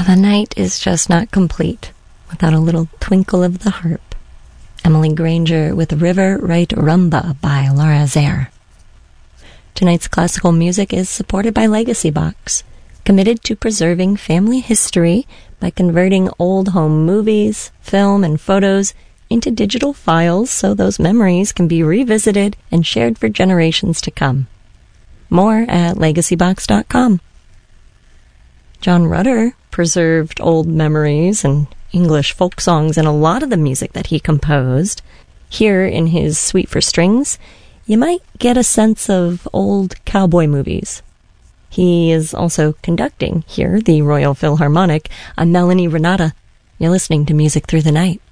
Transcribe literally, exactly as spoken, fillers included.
The night is just not complete without a little twinkle of the harp. Emily Granger with River Right Rumba by Laura Zaire. Tonight's classical music is supported by Legacy Box, committed to preserving family history by converting old home movies, film, and photos into digital files so those memories can be revisited and shared for generations to come. More at legacy box dot com. John Rutter preserved old memories and English folk songs in a lot of the music that he composed. Here in his Suite for Strings, you might get a sense of old cowboy movies. He is also conducting here, the Royal Philharmonic. I'm Melanie Renata. You're listening to Music Through the Night.